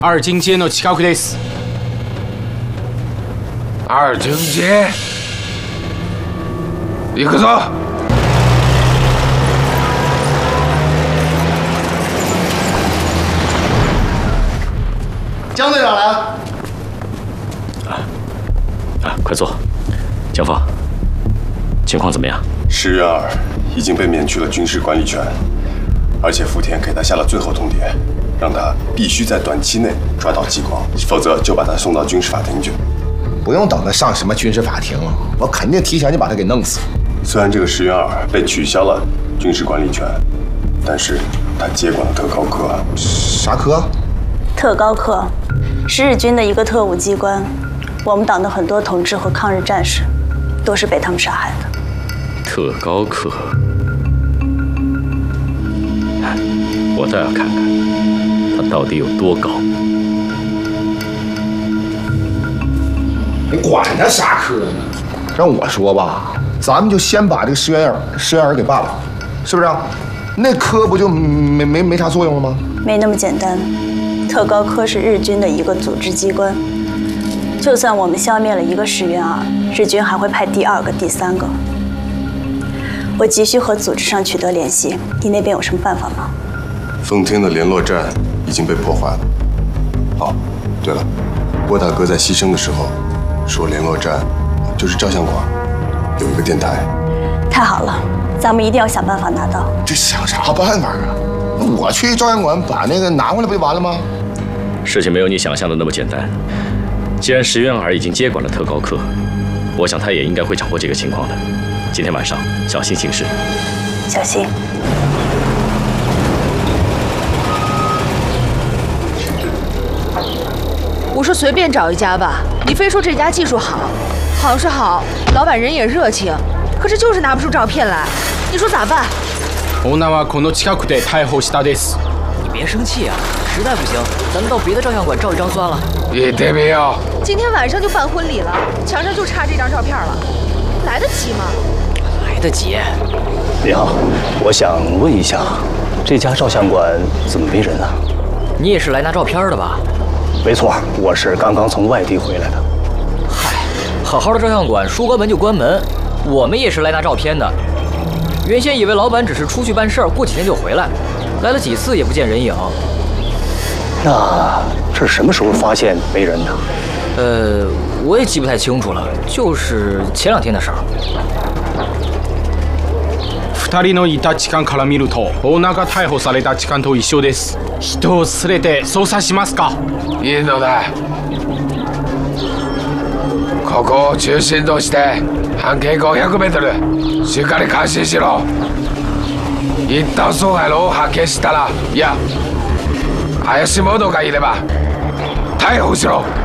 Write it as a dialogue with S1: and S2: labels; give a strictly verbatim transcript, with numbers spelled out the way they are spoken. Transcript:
S1: 二进街の近くです。
S2: 二进街，行くぞ。
S3: 江队长来了。
S4: 啊啊，快坐。江峰，情况怎么样？
S5: 石原二已经被免去了军事管理权，而且福田给他下了最后通牒，让他必须在短期内抓到激光，否则就把他送到军事法庭去。
S3: 不用等他上什么军事法庭，我肯定提前就把他给弄死。
S5: 虽然这个石原二被取消了军事管理权，但是他接管了特高科。
S3: 啥科？
S6: 特高科是日军的一个特务机关，我们党的很多同志和抗日战士都是被他们杀害的。
S4: 特高科，我倒要看看他到底有多高。
S3: 你管他啥科呢？让我说吧，咱们就先把这个石原儿石原儿给办了，是不是？那科不就没没没啥作用了吗？
S6: 没那么简单。特高科是日军的一个组织机关，就算我们消灭了一个石原儿，日军还会派第二个、第三个。我急需和组织上取得联系，你那边有什么办法吗？
S5: 奉天的联络站已经被破坏了。哦，对了，郭大哥在牺牲的时候说联络站就是照相馆，有一个电台。
S6: 太好了，咱们一定要想办法拿到。
S3: 这想啥办法啊？我去照相馆把那个拿回来不就完了吗？
S4: 事情没有你想象的那么简单。既然石原儿已经接管了特高科，我想他也应该会掌握这个情况的。今天晚上小心行事。
S6: 小心。
S7: 我说随便找一家吧，你非说这家技术好，好是好，老板人也热情，可是就是拿不出照片来，你说咋办？
S1: オーナーはこの近くで逮捕したです。
S8: 你别生气啊，实在不行，咱们到别的照相馆照一张算了。
S2: 行ってみよう。
S7: 今天晚上就办婚礼了，墙上就差这张照片了，来得及吗？
S8: 来得及。
S9: 你好，我想问一下，这家照相馆怎么没人啊？
S8: 你也是来拿照片的吧？
S9: 没错，我是刚刚从外地回来的。
S8: 嗨，好好的照相馆说关门就关门，我们也是来拿照片的。原先以为老板只是出去办事儿，过几天就回来，来了几次也不见人影。
S9: 那这是什么时候发现没人的？
S8: 呃，我也记不太清楚了，就是前两天的事儿。
S1: 二人のいた時間から見ると、オーナーが逮捕された時間と一緒です。人を連れて捜査しますか？
S2: いいのだ。ここを中心として半径ごひゃくメートルしっかり監視しろ。一旦そうやろを発見したら、いや怪しい者がいれば逮捕しろ。